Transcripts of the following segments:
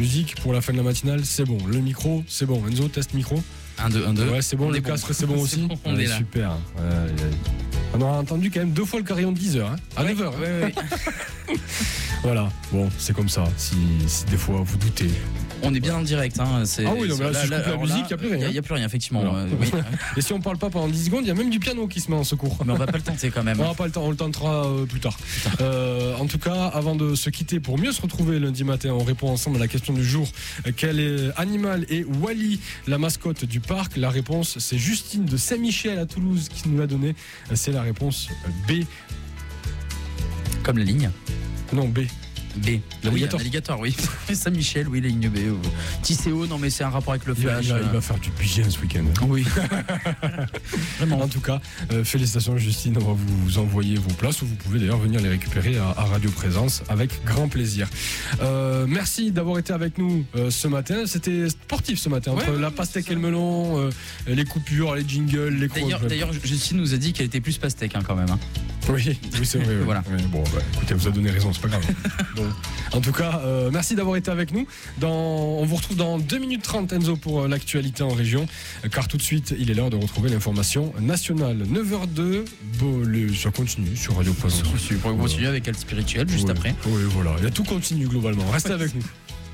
musique pour la fin de la matinale, c'est bon. Le micro, c'est bon. Enzo, test micro. 1, 2, 1, 2. Ouais, c'est bon. Le casque, c'est bon aussi. Bon, on est là. Super. On aura entendu quand même 2 fois le carillon de 10h. Hein, à 9h. Ouais. Voilà. Bon, c'est comme ça. Si des fois vous doutez. On est bien en direct. Hein. Ah oui, non, mais là, si je coupe la musique, il n'y a plus rien. Il n'y a plus rien, effectivement. Voilà. Oui. Et si on ne parle pas pendant 10 secondes, il y a même du piano qui se met en secours. Mais on va pas le tenter quand même. On n'aura pas le temps, on le tentera plus tard. En tout cas, avant de se quitter, pour mieux se retrouver lundi matin, on répond ensemble à la question du jour. Quel animal est Wally, la mascotte du parc? La réponse, c'est Justine de Saint-Michel à Toulouse qui nous l'a donné. C'est la réponse B. Comme la ligne. Non, B. B. L'alligator. Oui, l'alligator, oui. Saint-Michel, oui, la ligne B. Tisséo, non mais c'est un rapport avec le flash. Il va faire du bien ce week-end. Oui. Vraiment. En tout cas, félicitations Justine, on va vous envoyer vos places ou vous pouvez d'ailleurs venir les récupérer à Radio Présence avec grand plaisir. Merci d'avoir été avec nous ce matin. C'était sportif ce matin, entre la pastèque et le melon, les coupures, les jingles, les crocs. D'ailleurs, Justine nous a dit qu'elle était plus pastèque quand même. Hein. Oui, c'est vrai. Voilà. Oui, bon, écoutez, elle vous a donné raison, c'est pas grave. Bon. En tout cas, merci d'avoir été avec nous. On vous retrouve dans 2 minutes 30, Enzo, pour l'actualité en région. Car tout de suite, il est l'heure de retrouver l'information nationale. 9h02, ça continue sur Radio Présence. On va continuer avec Elle Spirituelle juste après. Oui, voilà. Il y a tout continue globalement. Restez avec nous.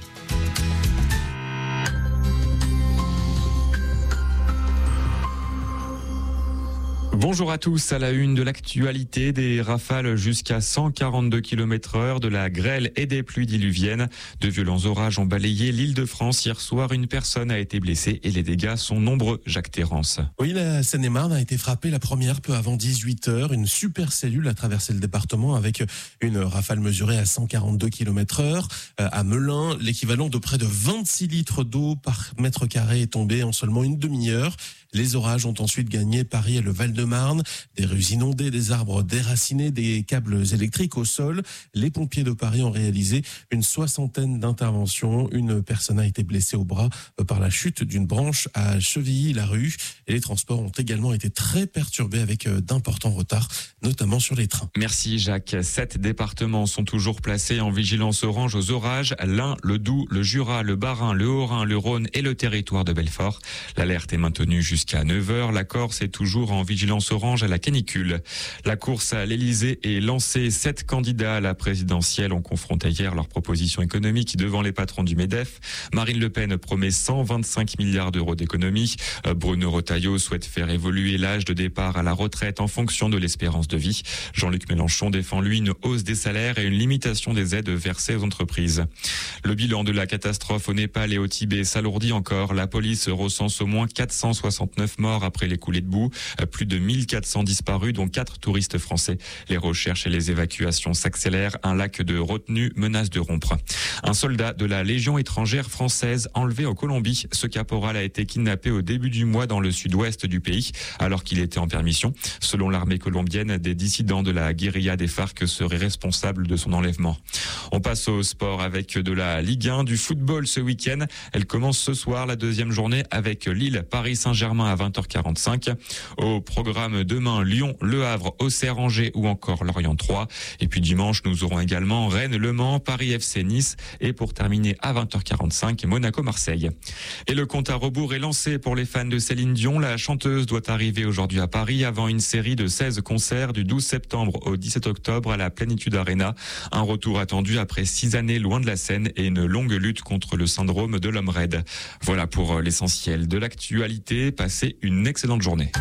Bonjour à tous, à la une de l'actualité, des rafales jusqu'à 142 km/h, de la grêle et des pluies diluviennes. De violents orages ont balayé l'Île-de-France hier soir. Une personne a été blessée et les dégâts sont nombreux. Jacques Terrance. Oui, la Seine-et-Marne a été frappée la première peu avant 18h. Une supercellule a traversé le département avec une rafale mesurée à 142 km/h. À Melun, l'équivalent de près de 26 litres d'eau par mètre carré est tombé en seulement une demi-heure. Les orages ont ensuite gagné Paris et le Val-de-Marne. Des rues inondées, des arbres déracinés, des câbles électriques au sol. Les pompiers de Paris ont réalisé une 60aine d'interventions. Une personne a été blessée au bras par la chute d'une branche à Chevilly-la-Rue. Et les transports ont également été très perturbés avec d'importants retards, notamment sur les trains. Merci Jacques. 7 départements sont toujours placés en vigilance orange aux orages. L'Ain, le Doubs, le Jura, le Bas-Rhin, le Haut-Rhin, le Rhône et le territoire de Belfort. L'alerte est maintenue jusqu'à 9h. La Corse est toujours en vigilance orange à la canicule. La course à l'Elysée est lancée. 7 candidats à la présidentielle ont confronté hier leurs propositions économiques devant les patrons du MEDEF. Marine Le Pen promet 125 milliards d'euros d'économies. Bruno Retailleau souhaite faire évoluer l'âge de départ à la retraite en fonction de l'espérance de vie. Jean-Luc Mélenchon défend lui une hausse des salaires et une limitation des aides versées aux entreprises. Le bilan de la catastrophe au Népal et au Tibet s'alourdit encore. La police recense au moins 469 morts après les coulées de boue. Plus de 1400 disparus, dont 4 touristes français. Les recherches et les évacuations s'accélèrent. Un lac de retenue menace de rompre. Un soldat de la Légion étrangère française enlevé en Colombie. Ce caporal a été kidnappé au début du mois dans le sud-ouest du pays, alors qu'il était en permission. Selon l'armée colombienne, des dissidents de la guérilla des FARC seraient responsables de son enlèvement. On passe au sport avec de la Ligue 1, du football ce week-end. Elle commence ce soir, la deuxième journée, avec Lille, Paris Saint-Germain à 20h45. Au programme demain, Lyon, Le Havre, Auxerre, Angers ou encore Lorient 3. Et puis dimanche, nous aurons également Rennes, Le Mans, Paris FC, Nice. Et pour terminer à 20h45, Monaco, Marseille. Et le compte à rebours est lancé pour les fans de Céline Dion. La chanteuse doit arriver aujourd'hui à Paris avant une série de 16 concerts du 12 septembre au 17 octobre à la Plénitude Arena. Un retour attendu après 6 années loin de la scène et une longue lutte contre le syndrome de l'homme raide. Voilà pour l'essentiel de l'actualité. Passez une excellente journée.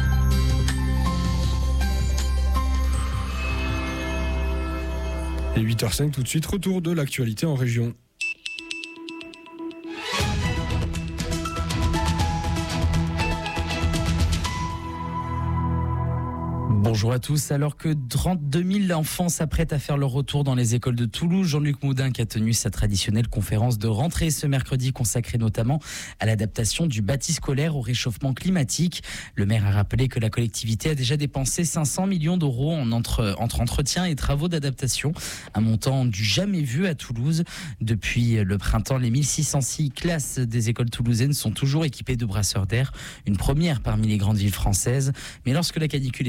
Et 8h05 tout de suite, retour de l'actualité en région. Bonjour à tous. Alors que 32 000 enfants s'apprêtent à faire leur retour dans les écoles de Toulouse, Jean-Luc Moudin a tenu sa traditionnelle conférence de rentrée ce mercredi consacrée notamment à l'adaptation du bâti scolaire au réchauffement climatique. Le maire a rappelé que la collectivité a déjà dépensé 500 millions d'euros entre entretien et travaux d'adaptation, un montant du jamais vu à Toulouse. Depuis le printemps, les 1606 classes des écoles toulousaines sont toujours équipées de brasseurs d'air, une première parmi les grandes villes françaises. Mais lorsque la canicule est à son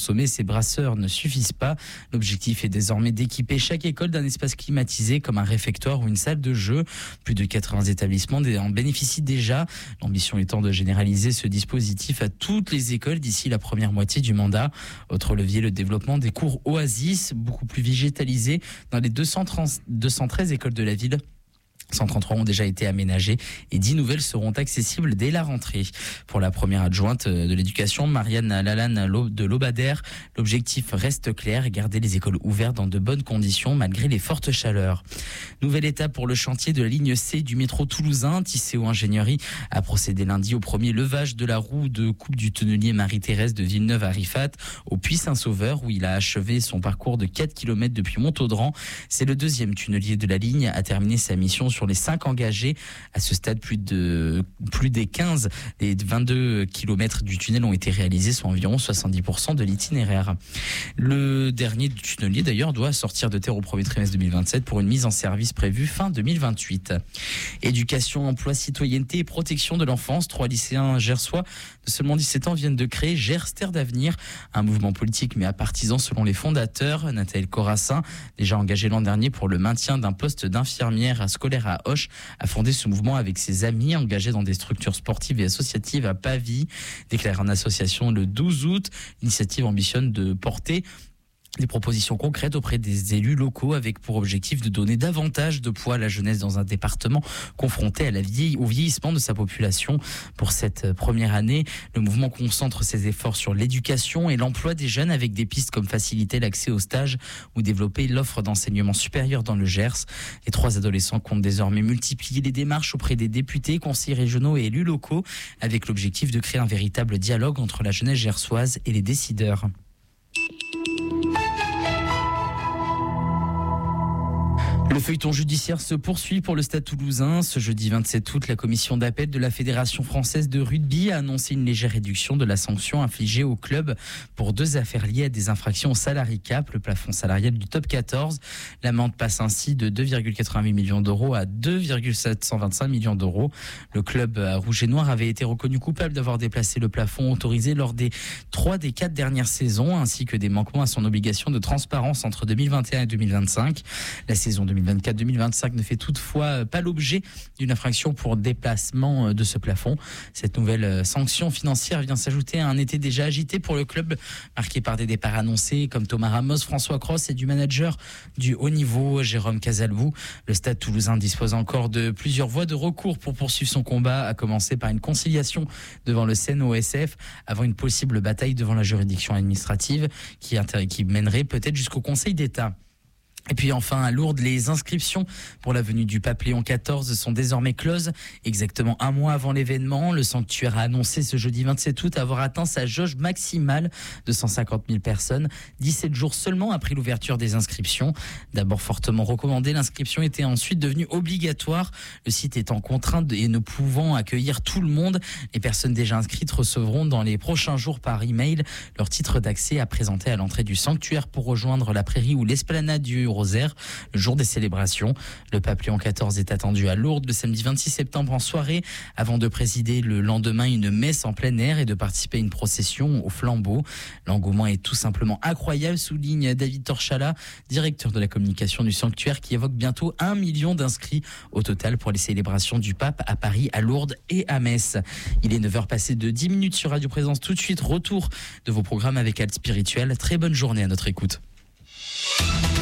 consommer, ces brasseurs ne suffisent pas. L'objectif est désormais d'équiper chaque école d'un espace climatisé comme un réfectoire ou une salle de jeu. Plus de 80 établissements en bénéficient déjà. L'ambition étant de généraliser ce dispositif à toutes les écoles d'ici la première moitié du mandat. Autre levier, le développement des cours Oasis, beaucoup plus végétalisés dans les 213 écoles de la ville. 133 ont déjà été aménagées et 10 nouvelles seront accessibles dès la rentrée. Pour la première adjointe de l'éducation, Marianne Lalanne de Lobadère, l'objectif reste clair, garder les écoles ouvertes dans de bonnes conditions malgré les fortes chaleurs. Nouvelle étape pour le chantier de la ligne C du métro toulousain. Tisséo Ingénierie a procédé lundi au premier levage de la roue de coupe du tunnelier Marie-Thérèse de Villeneuve à Rifat au Puy-Saint-Sauveur où il a achevé son parcours de 4 km depuis Montaudran. C'est le deuxième tunnelier de la ligne à terminer sa mission sur les 5 engagés. À ce stade, plus des 15 des 22 km du tunnel ont été réalisés, soit environ 70% de l'itinéraire. Le dernier tunnelier, d'ailleurs, doit sortir de terre au premier trimestre 2027 pour une mise en service prévue fin 2028. Éducation, emploi, citoyenneté et protection de l'enfance. 3 lycéens gersois de seulement 17 ans viennent de créer Gers Terre d'Avenir, un mouvement politique mais à partisans selon les fondateurs. Nathalie Corassin, déjà engagée l'an dernier pour le maintien d'un poste d'infirmière scolaire à Auch, a fondé ce mouvement avec ses amis engagés dans des structures sportives et associatives à Pavie. Déclaré en association le 12 août, l'initiative ambitionne de porter des propositions concrètes auprès des élus locaux avec pour objectif de donner davantage de poids à la jeunesse dans un département confronté au vieillissement de sa population. Pour cette première année, le mouvement concentre ses efforts sur l'éducation et l'emploi des jeunes avec des pistes comme faciliter l'accès aux stages ou développer l'offre d'enseignement supérieur dans le Gers. Les 3 adolescents comptent désormais multiplier les démarches auprès des députés, conseillers régionaux et élus locaux avec l'objectif de créer un véritable dialogue entre la jeunesse gersoise et les décideurs. Le feuilleton judiciaire se poursuit pour le Stade toulousain. Ce jeudi 27 août, la commission d'appel de la Fédération française de rugby a annoncé une légère réduction de la sanction infligée au club pour 2 affaires liées à des infractions au salarié cap, le plafond salarial du top 14. L'amende passe ainsi de 2,88 millions d'euros à 2,725 millions d'euros. Le club rouge et noir avait été reconnu coupable d'avoir déplacé le plafond autorisé lors des 3 des 4 dernières saisons, ainsi que des manquements à son obligation de transparence entre 2021 et 2025. La saison 2024-2025 ne fait toutefois pas l'objet d'une infraction pour déplacement de ce plafond. Cette nouvelle sanction financière vient s'ajouter à un été déjà agité pour le club, marqué par des départs annoncés comme Thomas Ramos, François Cross et du manager du haut niveau, Jérôme Casalbou. Le Stade toulousain dispose encore de plusieurs voies de recours pour poursuivre son combat, à commencer par une conciliation devant le CNOSF avant une possible bataille devant la juridiction administrative qui mènerait peut-être jusqu'au Conseil d'État. Et puis enfin, à Lourdes, les inscriptions pour la venue du pape Léon XIV sont désormais closes. Exactement un mois avant l'événement, le sanctuaire a annoncé ce jeudi 27 août avoir atteint sa jauge maximale de 150 000 personnes, 17 jours seulement après l'ouverture des inscriptions. D'abord fortement recommandée, l'inscription était ensuite devenue obligatoire. Le site étant contraint et ne pouvant accueillir tout le monde, les personnes déjà inscrites recevront dans les prochains jours par email leur titre d'accès à présenter à l'entrée du sanctuaire pour rejoindre la prairie ou l'esplanade du Rosaire le jour des célébrations. Le pape Léon XIV est attendu à Lourdes le samedi 26 septembre en soirée avant de présider le lendemain une messe en plein air et de participer à une procession au flambeau. L'engouement est tout simplement incroyable, souligne David Torchala, directeur de la communication du sanctuaire, qui évoque bientôt 1 million d'inscrits au total pour les célébrations du pape à Paris, à Lourdes et à Metz. Il est 9h passé de 10 minutes sur Radio Présence. Tout de suite, retour de vos programmes avec Halte Spirituelle. Très bonne journée à notre écoute.